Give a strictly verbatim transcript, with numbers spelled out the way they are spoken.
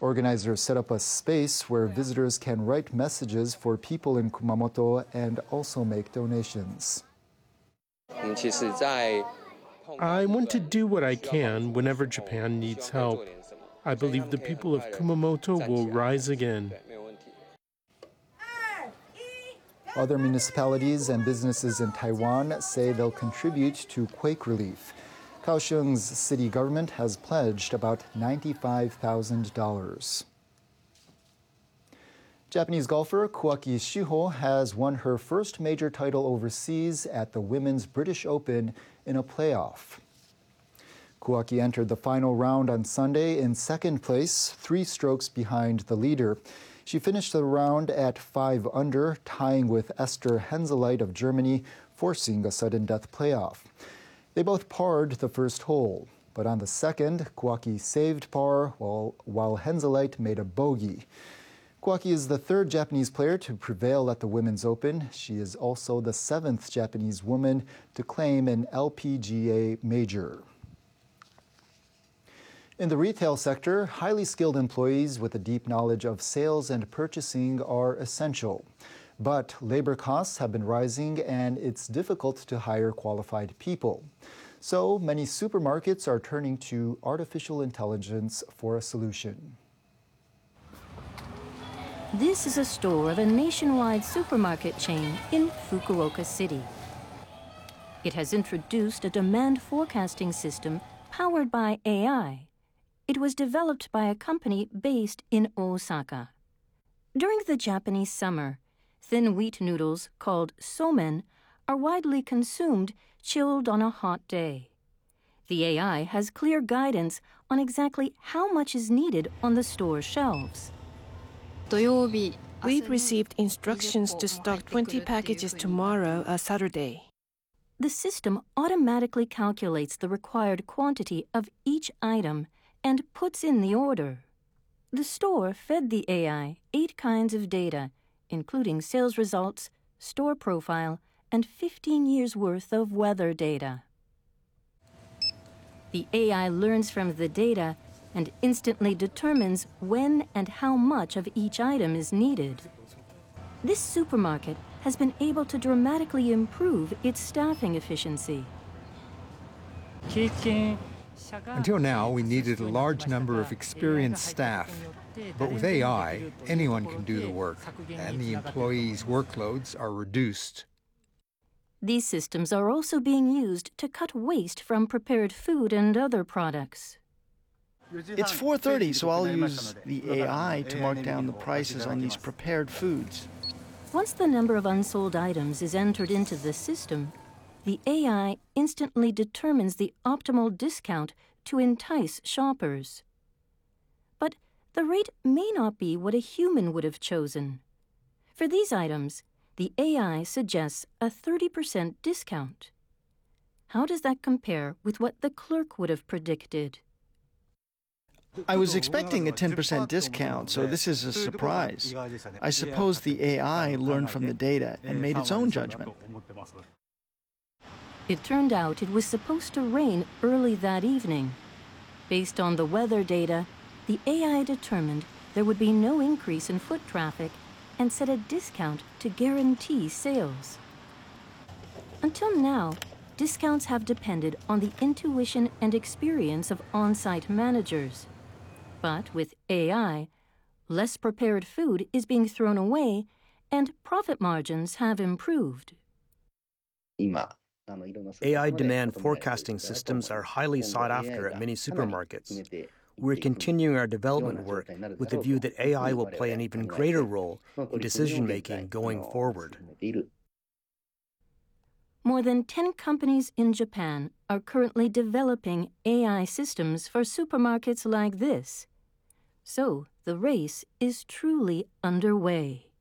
Organizers set up a space where visitors can write messages for people in Kumamoto and also make donations. I want to do what I can whenever Japan needs help. I believe the people of Kumamoto will rise again. Other municipalities and businesses in Taiwan say they'll contribute to quake relief. Kaohsiung's city government has pledged about ninety-five thousand dollars. Japanese golfer Kuaki Shiho has won her first major title overseas at the Women's British Open in a playoff. Kuaki entered the final round on Sunday in second place, three strokes behind the leader. She finished the round at five under, tying with Esther Henseleit of Germany, forcing a sudden death playoff. They both parred the first hole, but on the second, Kuaki saved par while, while Henseleit made a bogey. Kuaki is the third Japanese player to prevail at the Women's Open. She is also the seventh Japanese woman to claim an L P G A major. In the retail sector, highly skilled employees with a deep knowledge of sales and purchasing are essential. But labor costs have been rising and it's difficult to hire qualified people. So many supermarkets are turning to artificial intelligence for a solution. This is a store of a nationwide supermarket chain in Fukuoka City. It has introduced a demand forecasting system powered by A I. It was developed by a company based in Osaka. During the Japanese summer, thin wheat noodles called somen are widely consumed chilled on a hot day. The A I has clear guidance on exactly how much is needed on the store shelves. We've received instructions to stock twenty packages tomorrow, uh, Saturday. The system automatically calculates the required quantity of each item and puts in the order. The store fed the A I eight kinds of data, including sales results, store profile, and fifteen years' worth of weather data. The A I learns from the data and instantly determines when and how much of each item is needed. This supermarket has been able to dramatically improve its staffing efficiency. Until now, we needed a large number of experienced staff. But with A I, anyone can do the work, and the employees' workloads are reduced. These systems are also being used to cut waste from prepared food and other products. It's four thirty, so I'll use the A I to mark down the prices on these prepared foods. Once the number of unsold items is entered into the system, the A I instantly determines the optimal discount to entice shoppers. But the rate may not be what a human would have chosen. For these items, the A I suggests a thirty percent discount. How does that compare with what the clerk would have predicted? I was expecting a ten percent discount, so this is a surprise. I suppose the A I learned from the data and made its own judgment. It turned out it was supposed to rain early that evening. Based on the weather data, the A I determined there would be no increase in foot traffic and set a discount to guarantee sales. Until now, discounts have depended on the intuition and experience of on-site managers. But with A I, less prepared food is being thrown away and profit margins have improved. A I demand forecasting systems are highly sought after at many supermarkets. We're continuing our development work with the view that A I will play an even greater role in decision-making going forward. More than ten companies in Japan are currently developing A I systems for supermarkets like this. So the race is truly underway.